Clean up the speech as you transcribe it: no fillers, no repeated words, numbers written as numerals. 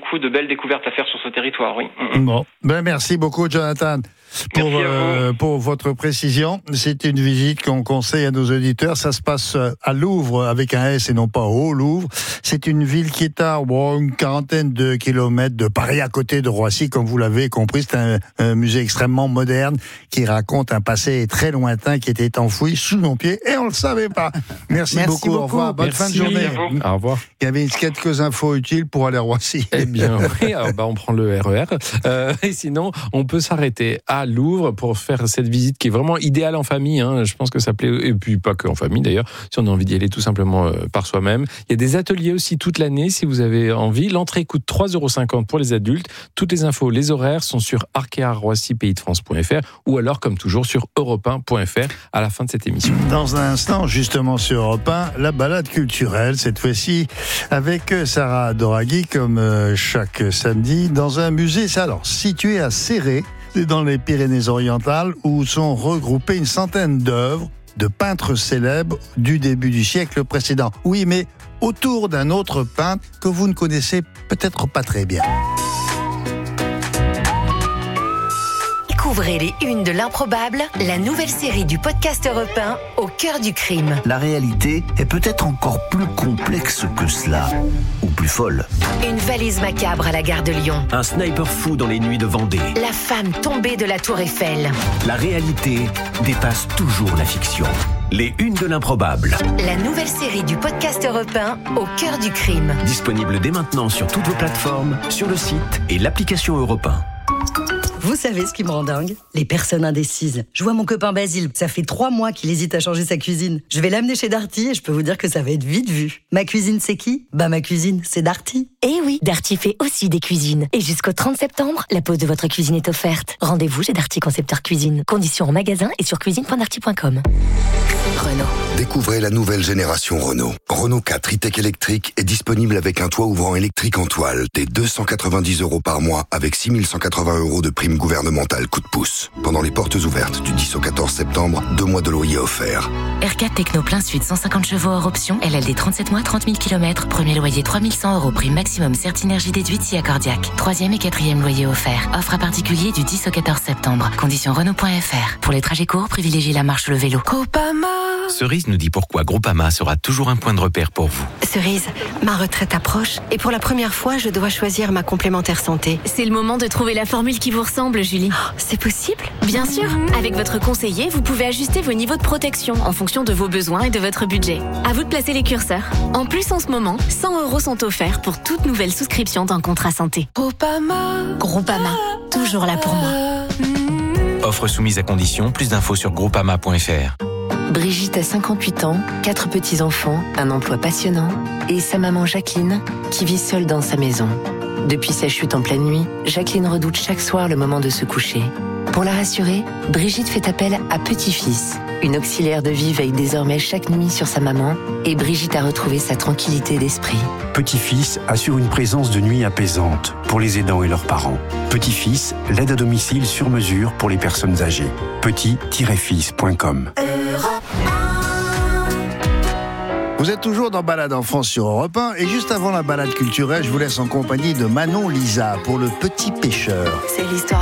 beaucoup de belles découvertes à faire sur ce territoire, oui. Bon, merci beaucoup, Jonathan, pour votre précision. C'est une visite qu'on conseille à nos auditeurs. Ça se passe à Louvre avec un S et non pas au Louvre. C'est une ville qui est à une quarantaine de kilomètres de Paris, à côté de Roissy, comme vous l'avez compris. C'est un musée extrêmement moderne qui raconte un passé très lointain qui était enfoui sous nos pieds et on le savait pas. Merci beaucoup. Au revoir. Bonne fin de journée. Au revoir. Il y avait quelques infos utiles pour aller à Roissy. Eh bien, oui. Alors, on prend le RER. Et sinon, on peut s'arrêter à Louvre pour faire cette visite qui est vraiment idéale en famille. Je pense que ça plaît, et puis pas que en famille d'ailleurs, si on a envie d'y aller tout simplement par soi-même. Il y a des ateliers aussi toute l'année si vous avez envie. L'entrée coûte 3,50 € pour les adultes. Toutes les infos, les horaires sont sur arkéaroissy-pays-de-france.fr ou alors, comme toujours, sur europe1.fr à la fin de cette émission. Dans un instant, justement sur Europe 1, la balade culturelle, cette fois-ci avec Sarah Doraghi, comme chaque samedi, dans un musée situé à Céret, dans les Pyrénées-Orientales, où sont regroupées une centaine d'œuvres de peintres célèbres du début du siècle précédent. Oui, mais autour d'un autre peintre que vous ne connaissez peut-être pas très bien. Découvrez les unes de l'improbable, la nouvelle série du podcast Europe 1 Au cœur du crime. La réalité est peut-être encore plus complexe que cela, ou plus folle. Une valise macabre à la gare de Lyon. Un sniper fou dans les nuits de Vendée. La femme tombée de la tour Eiffel. La réalité dépasse toujours la fiction. Les unes de l'improbable. La nouvelle série du podcast Europe 1 Au cœur du crime. Disponible dès maintenant sur toutes vos plateformes, sur le site et l'application Europe 1. Vous savez ce qui me rend dingue ? Les personnes indécises. Je vois mon copain Basile, ça fait 3 mois qu'il hésite à changer sa cuisine. Je vais l'amener chez Darty et je peux vous dire que ça va être vite vu. Ma cuisine, c'est qui ? Ma cuisine, c'est Darty. Eh oui, Darty fait aussi des cuisines. Et jusqu'au 30 septembre, la pose de votre cuisine est offerte. Rendez-vous chez Darty Concepteur Cuisine. Conditions en magasin et sur cuisine.darty.com. Renault. Découvrez la nouvelle génération Renault. Renault 4 e-tech électrique est disponible avec un toit ouvrant électrique en toile dès 290 € par mois avec 6 180 € de prime gouvernementale coup de pouce. Pendant les portes ouvertes du 10 au 14 septembre, 2 mois de loyer offerts. R4 Techno plein sud, 150 chevaux hors option, LLD 37 mois, 30 000 km, premier loyer 3 100 €, prime maximum Certinergie déduite si accordiaque. 3e et 4e loyer offert. Offre à particulier du 10 au 14 septembre. Conditions Renault.fr. Pour les trajets courts, privilégiez la marche ou le vélo. Groupama. Cerise nous dit pourquoi Groupama sera toujours un point de repère pour vous. Cerise, ma retraite approche et pour la première fois, je dois choisir ma complémentaire santé. C'est le moment de trouver la formule qui vous ressemble, Julie. Oh, c'est possible ? Bien sûr. Avec votre conseiller, vous pouvez ajuster vos niveaux de protection en fonction de vos besoins et de votre budget. À vous de placer les curseurs. En plus, en ce moment, 100 € sont offerts pour toute nouvelle souscription d'un contrat santé. Groupama, toujours là pour moi. Offre soumise à condition, plus d'infos sur groupama.fr. Brigitte a 58 ans, 4 petits-enfants, un emploi passionnant et sa maman Jacqueline qui vit seule dans sa maison. Depuis sa chute en pleine nuit, Jacqueline redoute chaque soir le moment de se coucher. Pour la rassurer, Brigitte fait appel à Petit-Fils. Une auxiliaire de vie veille désormais chaque nuit sur sa maman et Brigitte a retrouvé sa tranquillité d'esprit. Petit-Fils assure une présence de nuit apaisante pour les aidants et leurs parents. Petit-Fils, l'aide à domicile sur mesure pour les personnes âgées. petit-fils.com. Vous êtes toujours dans Balade en France sur Europe 1 et juste avant la balade culturelle, je vous laisse en compagnie de Manon Lisa pour Le Petit Pêcheur. C'est l'histoire